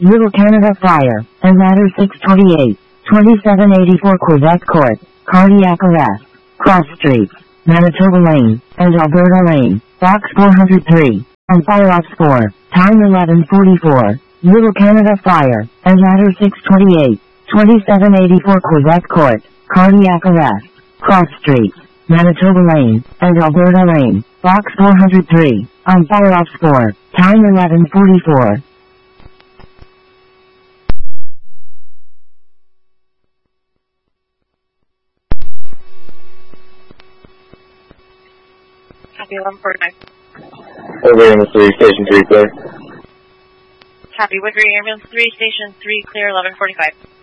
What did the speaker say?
Little Canada Fire, and Ladder 628, 2784 Quebec Court, cardiac arrest, Cross Streets, Manitoba Lane, and Alberta Lane, Box 403, on fire ops 4, time 11:44. Little Canada Fire, and Ladder 628, 2784 Quebec Court, cardiac arrest, Cross Streets, Manitoba Lane, and Alberta Lane, Box 403, on fire ops 4, time 11:44. Copy 11:49. Over Ambulance 3, Station 3, clear. Copy Woodbury Ambulance 3, Station 3, clear 11:45.